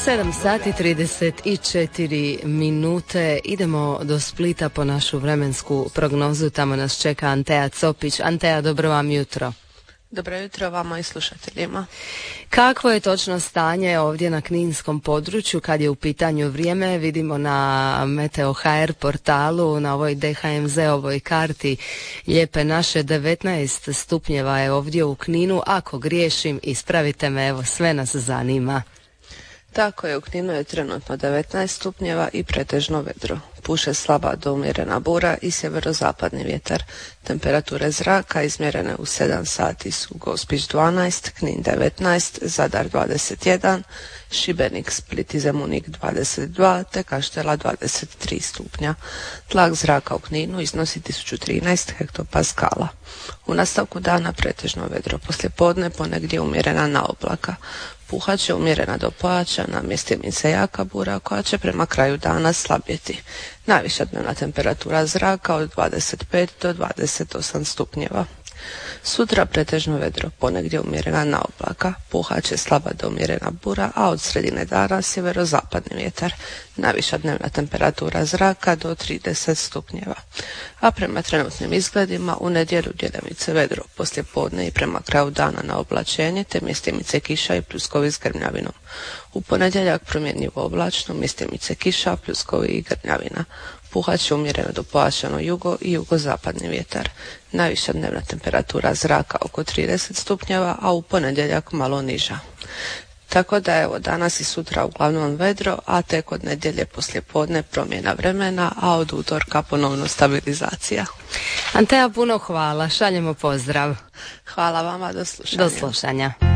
7:34 idemo do Splita po našu vremensku prognozu. Tamo nas čeka Antea Copić. Antea, dobro vam jutro. Dobro jutro vama i slušateljima. Kakvo je točno stanje ovdje na kninskom području kad je u pitanju vrijeme? Vidimo na Meteo.hr portalu, na ovoj DHMZ-ovoj karti lijepe naše 19 stupnjeva je ovdje u Kninu. Ako griješim, ispravite me, evo sve nas zanima. Tako je, u Kninu je trenutno 19 stupnjeva i pretežno vedro. Puše slaba do umjerena bura i sjeverozapadni vjetar. Temperature zraka izmjerene u 7 sati su Gospić 12, Knin 19, Zadar 21, Šibenik, Split i Zemunik 22, te Kaštela 23 stupnja. Tlak zraka u Kninu iznosi 1013 hektopaskala. U nastavku dana pretežno vedro, poslijepodne ponegdje umjerena na oblaka. Puhat će umjerena do pojačana, mjestimice jaka bura koja će prema kraju dana slabjeti. Najviša dnevna temperatura zraka od 25 do 28 stupnjeva. Sutra pretežno vedro, ponegdje umjerena na oblaka, puhat će slaba do umjerena bura, a od sredine dana sjeverozapadni vjetar. Najviša dnevna temperatura zraka do 30 stupnjeva. A prema trenutnim izgledima u nedjelju djelimice vedro, poslijepodne i prema kraju dana na oblačenje, te mjestimice kiša i pljuskovi s grmljavinom. U ponedjeljak promjenjivo oblačno, mjestimice kiša, pljuskovi i grmljavina. Puhat će umjereno do pojačano jugo i jugozapadni vjetar. Najviša dnevna temperatura zraka oko 30 stupnjeva, a u ponedjeljak malo niža. Tako da evo danas i sutra uglavnom vedro, a tek od nedjelje poslijepodne promjena vremena, a od utorka ponovno stabilizacija. Antea, puno hvala, šaljemo pozdrav. Hvala vama, do slušanja. Do slušanja.